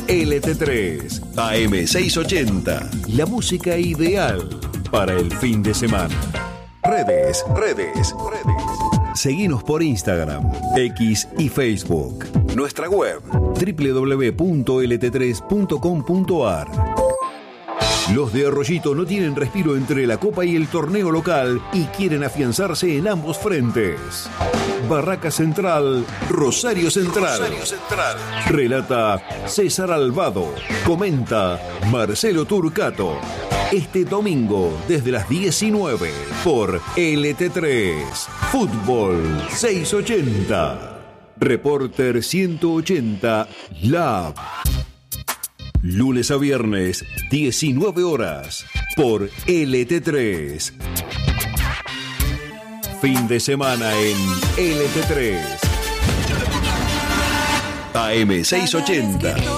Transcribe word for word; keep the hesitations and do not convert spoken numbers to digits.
L T tres, A M seiscientos ochenta. La música ideal para el fin de semana. Redes, redes, redes. Seguinos por Instagram, X y Facebook. Nuestra web, doble u doble u doble u punto l t tres punto com punto a r. Los de Arroyito no tienen respiro entre la Copa y el torneo local y quieren afianzarse en ambos frentes. Barraca Central, Rosario Central. Rosario Central. Relata César Albado. Comenta Marcelo Turcato. Este domingo desde las diecinueve por L T tres. Fútbol seiscientos ochenta. Reporter ciento ochenta Lab. Lunes a viernes, diecinueve horas, por L T tres. Fin de semana en L T tres. A M seiscientos ochenta.